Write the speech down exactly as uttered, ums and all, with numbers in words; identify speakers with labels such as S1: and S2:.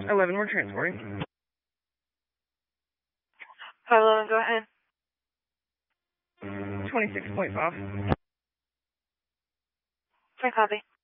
S1: eleven, we're transporting.
S2: five eleven, go ahead.
S1: twenty-six point five.
S2: I copy.